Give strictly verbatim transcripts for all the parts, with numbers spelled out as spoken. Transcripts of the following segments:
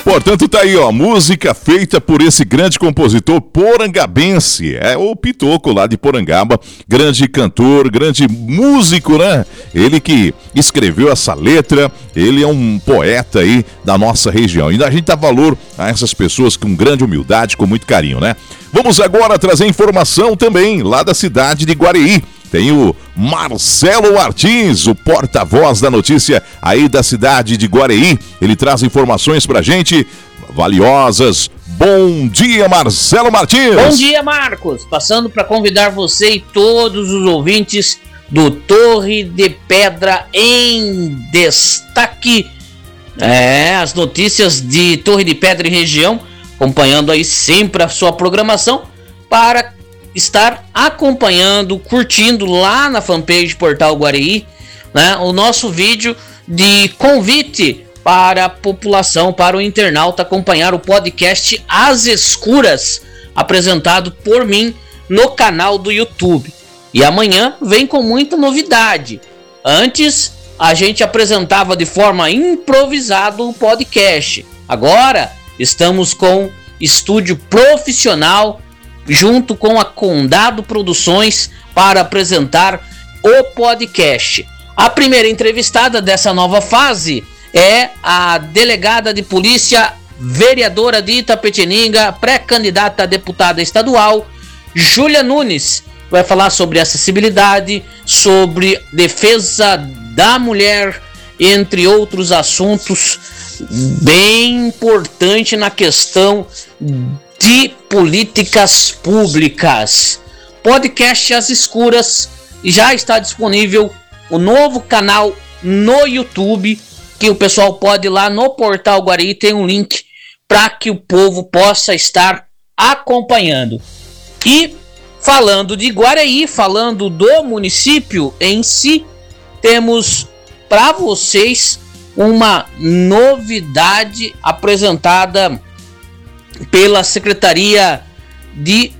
Portanto, tá aí, ó, música feita por esse grande compositor porangabense, é o Pitoco lá de Porangaba, grande cantor, grande músico, né? Ele que escreveu essa letra, ele é um poeta aí da nossa região. E a gente dá valor a essas pessoas com grande humildade, com muito carinho, né? Vamos agora trazer informação também lá da cidade de Guareí. Tem o Marcelo Martins, o porta-voz da notícia aí da cidade de Guareí. Ele traz informações pra gente valiosas. Bom dia, Marcelo Martins. Bom dia, Marcos. Passando para convidar você e todos os ouvintes do Torre de Pedra em Destaque. É, as notícias de Torre de Pedra e região, acompanhando aí sempre a sua programação para estar acompanhando, curtindo lá na fanpage Portal Guareí, né, o nosso vídeo de convite para a população, para o internauta acompanhar o podcast As Escuras, apresentado por mim no canal do YouTube. E amanhã vem com muita novidade. Antes a gente apresentava de forma improvisada o podcast. Agora estamos com estúdio profissional junto com a Condado Produções para apresentar o podcast. A primeira entrevistada dessa nova fase é a delegada de polícia, vereadora de Itapetininga, pré-candidata a deputada estadual, Júlia Nunes. Vai falar sobre acessibilidade, sobre defesa da mulher, entre outros assuntos bem importantes na questão de políticas públicas. Podcast As Escuras já está disponível o novo canal no YouTube, que o pessoal pode ir lá no Portal Guareí, tem um link para que o povo possa estar acompanhando. E falando de Guareí, falando do município em si, temos para vocês uma novidade apresentada pela Secretaria de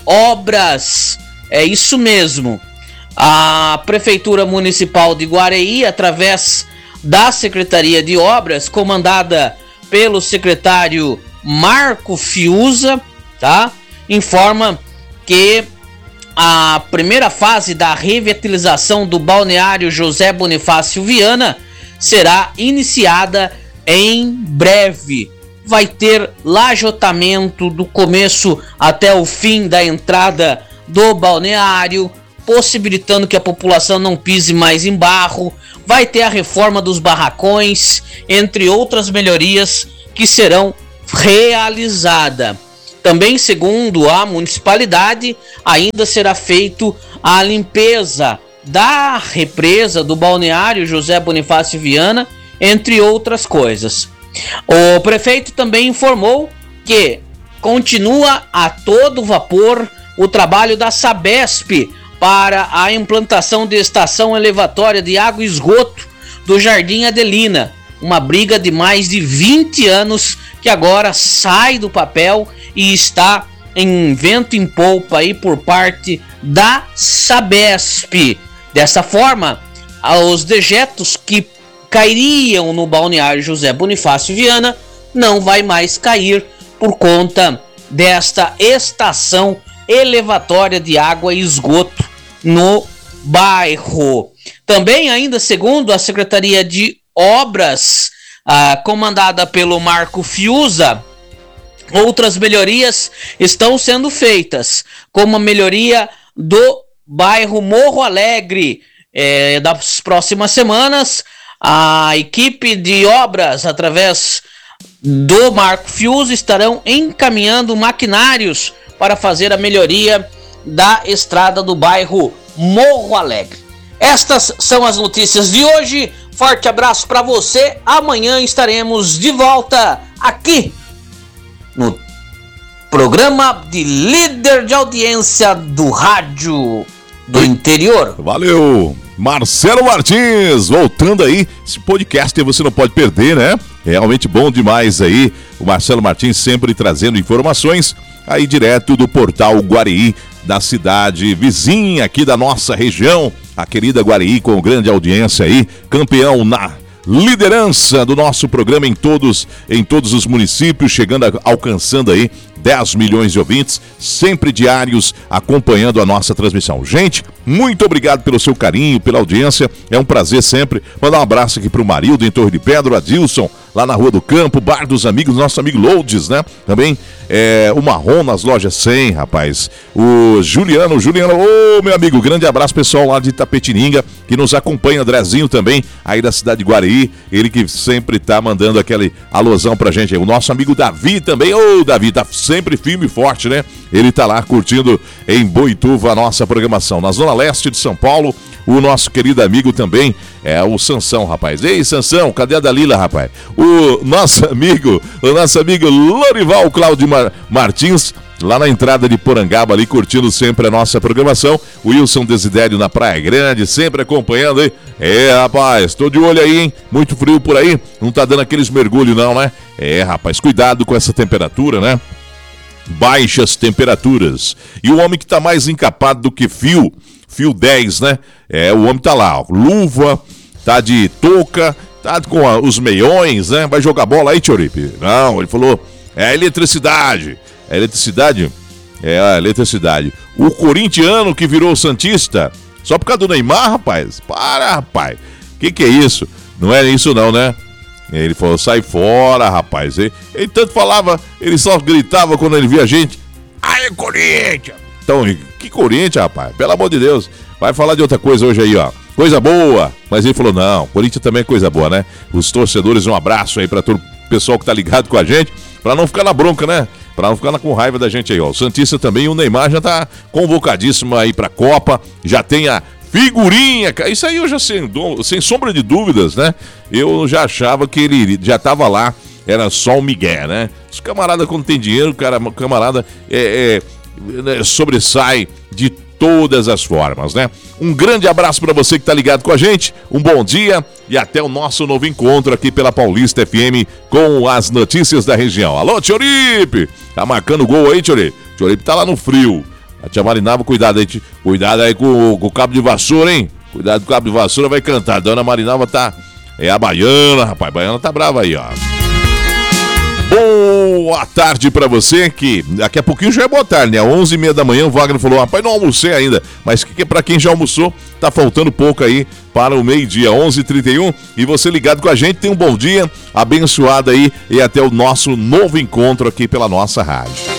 Obras. É isso mesmo. A Prefeitura Municipal de Guareí, através da Secretaria de Obras, comandada pelo secretário Marco Fiuza, tá? Informa que a primeira fase da revitalização do balneário José Bonifácio Viana será iniciada em breve. Vai ter lajotamento do começo até o fim da entrada do balneário, possibilitando que a população não pise mais em barro. Vai ter a reforma dos barracões, entre outras melhorias que serão realizadas. Também, segundo a municipalidade, ainda será feito a limpeza da represa do balneário José Bonifácio Viana, entre outras coisas. O prefeito também informou que continua a todo vapor o trabalho da Sabesp para a implantação de estação elevatória de água e esgoto do Jardim Adelina, uma briga de mais de vinte anos que agora sai do papel e está em vento em polpa aí por parte da Sabesp. Dessa forma, os dejetos que cairiam no balneário José Bonifácio Viana não vai mais cair por conta desta estação elevatória de água e esgoto no bairro. Também, ainda segundo a Secretaria de Obras, ah, comandada pelo Marco Fiuza, outras melhorias estão sendo feitas, como a melhoria do bairro Morro Alegre. É, das próximas semanas, a equipe de obras, através do Marco Fiuza, estarão encaminhando maquinários para fazer a melhoria da estrada do bairro Morro Alegre. Estas são as notícias de hoje. Forte abraço para você. Amanhã estaremos de volta aqui no programa de líder de audiência do rádio do interior. Valeu, Marcelo Martins, voltando aí, esse podcast você não pode perder, né? É realmente bom demais aí, o Marcelo Martins sempre trazendo informações aí direto do Portal Guareí, da cidade vizinha aqui da nossa região, a querida Guareí com grande audiência aí, campeão na liderança do nosso programa em todos, em todos os municípios, chegando, a, alcançando aí dez milhões de ouvintes, sempre diários, acompanhando a nossa transmissão. Gente, muito obrigado pelo seu carinho, pela audiência, é um prazer sempre. Mandar um abraço aqui pro Marildo em Torre de Pedra, o Adilson, lá na Rua do Campo, Bar dos Amigos, nosso amigo Lourdes, né? Também é, o Marrom nas lojas cem, rapaz. O Juliano, Juliano, ô meu amigo, grande abraço pessoal lá de Itapetininga, que nos acompanha, Andrezinho também, aí da cidade de Guareí, ele que sempre tá mandando aquele alusão pra gente aí. O nosso amigo Davi também, ô Davi, tá sempre firme e forte, né? Ele tá lá curtindo em Boituva a nossa programação. Na Zona Leste de São Paulo, o nosso querido amigo também é o Sansão, rapaz. Ei, Sansão, cadê a Dalila, rapaz? O nosso amigo, o nosso amigo Lorival Cláudio Mar- Martins, lá na entrada de Porangaba, ali curtindo sempre a nossa programação. O Wilson Desidério na Praia Grande, sempre acompanhando, hein? É, rapaz, tô de olho aí, hein? Muito frio por aí, não tá dando aqueles mergulhos não, né? É, rapaz, cuidado com essa temperatura, né? Baixas temperaturas. E o homem que tá mais encapado do que fio, fio dez, né? É, o homem tá lá, ó, luva, tá de touca, tá com a, os meiões, né? Vai jogar bola aí, Tchoripe? Não, ele falou, é a eletricidade. É a eletricidade? É a eletricidade. O corintiano que virou santista, só por causa do Neymar, rapaz? Para, rapaz. Que que é isso? Não é isso não, né? Ele falou, sai fora, rapaz. Ele, ele tanto falava, ele só gritava quando ele via a gente. Ai, Corinthians! Então, que Corinthians, rapaz? Pelo amor de Deus. Vai falar de outra coisa hoje aí, ó. Coisa boa. Mas ele falou, não, Corinthians também é coisa boa, né? Os torcedores, um abraço aí pra todo o pessoal que tá ligado com a gente. Pra não ficar na bronca, né? Pra não ficar com raiva da gente aí, ó. O Santista também, o Neymar já tá convocadíssimo aí pra Copa. Já tem a figurinha, cara. Isso aí eu já sem, sem sombra de dúvidas, né? Eu já achava que ele já tava lá, era só o migué, né? Os camarada quando tem dinheiro, cara, camarada é, é, sobressai de todas as formas, né? Um grande abraço para você que tá ligado com a gente, um bom dia e até o nosso novo encontro aqui pela Paulista F M com as notícias da região. Alô, Tchoripe! Tá marcando gol aí, Tchoripe? Tchoripe tá lá no frio. A tia Marinava, cuidado aí, tia. Cuidado aí com, com o cabo de vassoura, hein? Cuidado com o cabo de vassoura, vai cantar. Dona Marinava tá... É a baiana, rapaz. A baiana tá brava aí, ó. Boa tarde pra você, que daqui a pouquinho já é boa tarde, né? onze e meia da manhã o Wagner falou, rapaz, não almocei ainda. Mas que, que pra quem já almoçou, tá faltando pouco aí para o meio-dia, onze e trinta e um. E você ligado com a gente, tem um bom dia, abençoado aí e até o nosso novo encontro aqui pela nossa rádio.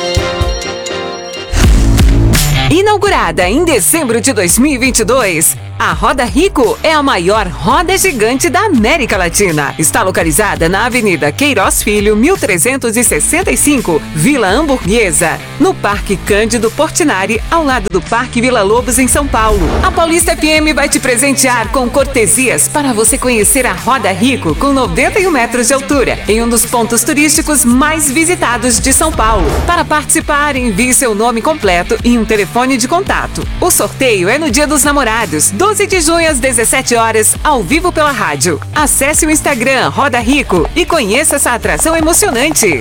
Inaugurada em dezembro de dois mil e vinte e dois, a Roda Rico é a maior roda gigante da América Latina. Está localizada na Avenida Queiroz Filho, mil trezentos e sessenta e cinco, Vila Hamburguesa, no Parque Cândido Portinari, ao lado do Parque Vila Lobos, em São Paulo. A Paulista F M vai te presentear com cortesias para você conhecer a Roda Rico com noventa e um metros de altura, em um dos pontos turísticos mais visitados de São Paulo. Para participar, envie seu nome completo e um telefone de contato. O sorteio é no Dia dos Namorados, doze de junho às dezessete horas, ao vivo pela rádio. Acesse o Instagram Roda Rico e conheça essa atração emocionante.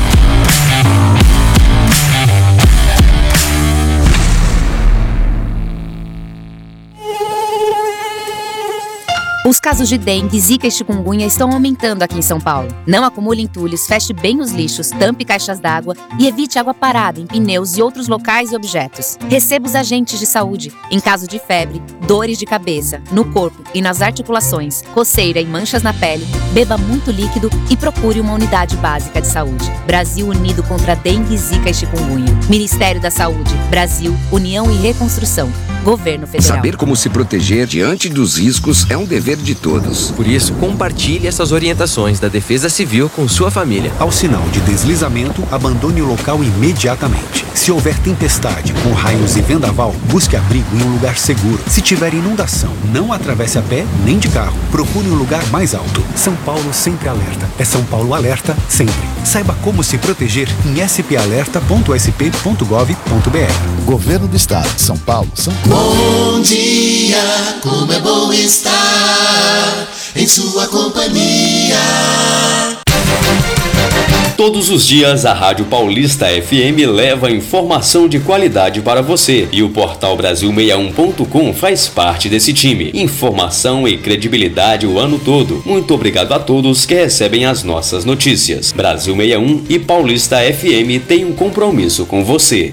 Os casos de dengue, zika e chikungunya estão aumentando aqui em São Paulo. Não acumule entulhos, feche bem os lixos, tampe caixas d'água e evite água parada em pneus e outros locais e objetos. Receba os agentes de saúde em caso de febre, dores de cabeça, no corpo e nas articulações, coceira e manchas na pele, beba muito líquido e procure uma unidade básica de saúde. Brasil unido contra dengue, zika e chikungunya. Ministério da Saúde, Brasil, União e Reconstrução. Governo Federal. Saber como se proteger diante dos riscos é um dever de todos. Por isso, compartilhe essas orientações da Defesa Civil com sua família. Ao sinal de deslizamento, abandone o local imediatamente. Se houver tempestade, com raios e vendaval, busque abrigo em um lugar seguro. Se tiver inundação, não atravesse a pé nem de carro. Procure um lugar mais alto. São Paulo sempre alerta. É São Paulo alerta sempre. Saiba como se proteger em s p alerta ponto s p ponto gov ponto b r. Governo do Estado de São Paulo, São Paulo. Bom dia, como é bom estar em sua companhia. Todos os dias a Rádio Paulista F M leva informação de qualidade para você e o portal Brasil sessenta e um ponto com faz parte desse time. Informação e credibilidade o ano todo. Muito obrigado a todos que recebem as nossas notícias. Brasil sessenta e um e Paulista F M têm um compromisso com você.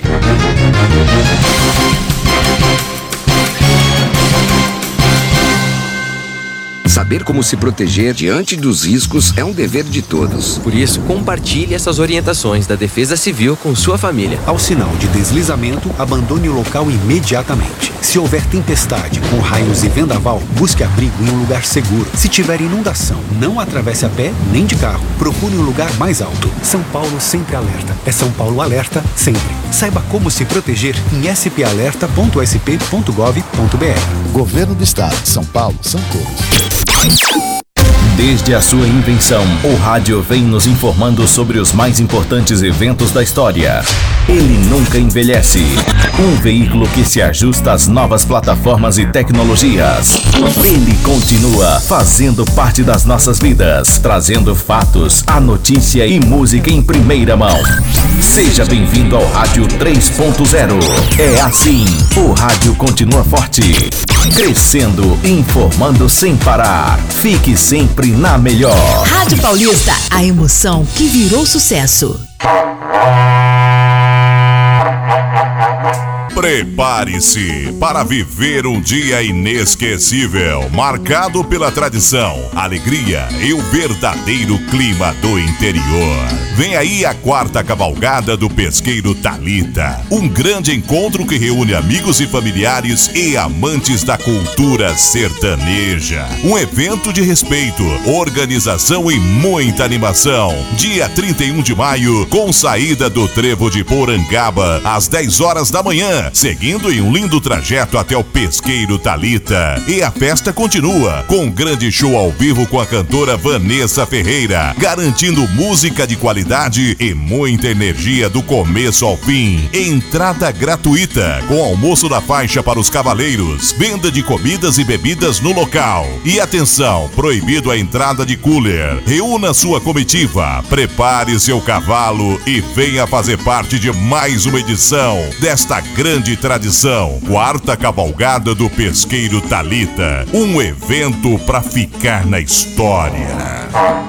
Saber como se proteger diante dos riscos é um dever de todos. Por isso, compartilhe essas orientações da Defesa Civil com sua família. Ao sinal de deslizamento, abandone o local imediatamente. Se houver tempestade com raios e vendaval, busque abrigo em um lugar seguro. Se tiver inundação, não atravesse a pé nem de carro. Procure um lugar mais alto. São Paulo sempre alerta. É São Paulo alerta sempre. Saiba como se proteger em s p alerta ponto s p ponto gov ponto b r. Governo do Estado de São Paulo, São Paulo. Desde a sua invenção, o rádio vem nos informando sobre os mais importantes eventos da história. Ele nunca envelhece. Um veículo que se ajusta às novas plataformas e tecnologias. Ele continua fazendo parte das nossas vidas, trazendo fatos, a notícia e música em primeira mão. Seja bem-vindo ao Rádio três ponto zero. É assim, o rádio continua forte, crescendo, informando sem parar. Fique sempre na melhor. Rádio Paulista, a emoção que virou sucesso. Prepare-se para viver um dia inesquecível, marcado pela tradição, alegria e o verdadeiro clima do interior. Vem aí a quarta cavalgada do Pesqueiro Thalita, um grande encontro que reúne amigos e familiares e amantes da cultura sertaneja. Um evento de respeito, organização e muita animação. Dia trinta e um de maio, com saída do Trevo de Porangaba, às dez horas da manhã, seguindo em um lindo trajeto até o Pesqueiro Thalita. E a festa continua com um grande show ao vivo com a cantora Vanessa Ferreira, garantindo música de qualidade e muita energia do começo ao fim. Entrada gratuita, com almoço na faixa para os cavaleiros, venda de comidas e bebidas no local. E atenção, proibido a entrada de cooler. Reúna sua comitiva, prepare seu cavalo e venha fazer parte de mais uma edição desta grande Grande tradição, quarta cavalgada do Pesqueiro Thalita, um evento para ficar na história.